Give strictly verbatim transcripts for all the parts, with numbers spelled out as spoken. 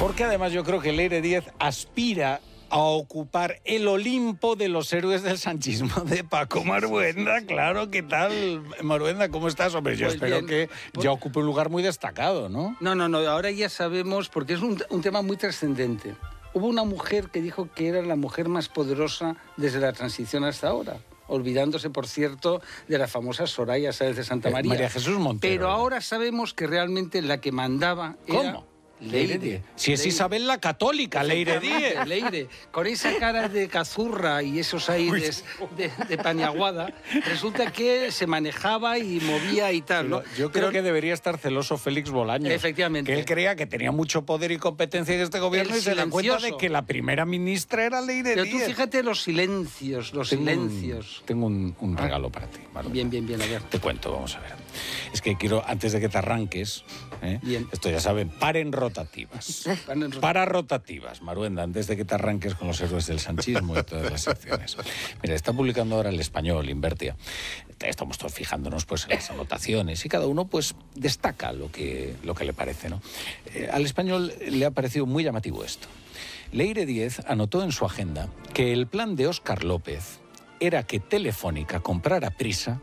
Porque además yo creo que Leire Díez aspira a ocupar el Olimpo de los héroes del sanchismo de Paco Marhuenda. Claro, ¿qué tal, Marhuenda? ¿Cómo estás? Hombre, yo pues espero bien, que pues... ya ocupe un lugar muy destacado, ¿no? No, no, no, ahora ya sabemos, porque es un, un tema muy trascendente. Hubo una mujer que dijo que era la mujer más poderosa desde la transición hasta ahora, olvidándose, por cierto, de la famosa Soraya Sáez de Santa María. Eh, María Jesús Montero. Pero ahora sabemos que realmente la que mandaba era... ¿Cómo? Leire. Leire. Si es Leire. Isabel la Católica, Leire Díez. Leire, con esa cara de cazurra y esos aires de, de Paniaguada, resulta que se manejaba y movía y tal, ¿no? Pero yo creo Pero, que debería estar celoso Félix Bolaños. Efectivamente. Que él creía que tenía mucho poder y competencia en este gobierno El y se da cuenta de que la primera ministra era Leire Pero Díez. Pero tú fíjate los silencios, los tengo silencios. Un, tengo un, un regalo para ti, Marlon. Bien, bien, bien, a ver. Te cuento, vamos a ver. Es que quiero, antes de que te arranques, ¿eh? Bien. Esto ya saben, paren rotativas. Para rotativas, Marhuenda, antes de que te arranques con los héroes del sanchismo y todas las secciones. Mira, está publicando ahora El Español, Invertia. Estamos todos fijándonos pues, en las anotaciones y cada uno pues destaca lo que, lo que le parece, ¿no? Eh, al Español le ha parecido muy llamativo esto. Leire Díez anotó en su agenda que el plan de Óscar López era que Telefónica comprara Prisa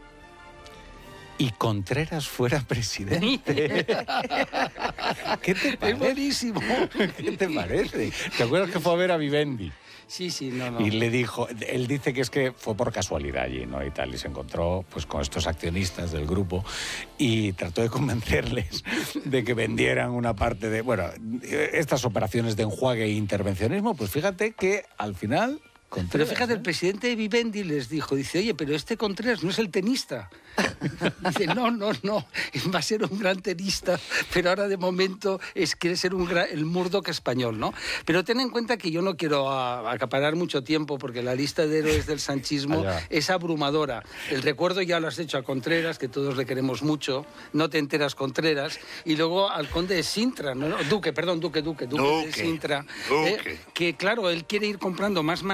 y Contreras fuera presidente. ¿Qué te parece? Es buenísimo. ¿Qué te parece? ¿Te acuerdas que fue a ver a Vivendi? Sí, sí, no, no. Y le dijo, él dice que es que fue por casualidad allí, ¿no? Y tal, y se encontró pues con estos accionistas del grupo y trató de convencerles de que vendieran una parte de, bueno, estas operaciones de enjuague e intervencionismo, pues fíjate que al final... Contreras, pero fíjate, ¿eh? El presidente de Vivendi les dijo, dice, oye, pero este Contreras no es el tenista. Dice, no, no, no, va a ser un gran tenista, pero ahora de momento es, quiere ser un gran, el Murdoch español, ¿no? Pero ten en cuenta que yo no quiero a, acaparar mucho tiempo porque la lista de héroes del sanchismo Allá. es abrumadora. El recuerdo ya lo has hecho a Contreras, que todos le queremos mucho, no te enteras Contreras, y luego al conde de Sintra, ¿no? Duque, perdón, Duque, Duque, Duque, Duque. de Sintra, Duque. Eh, que claro, él quiere ir comprando más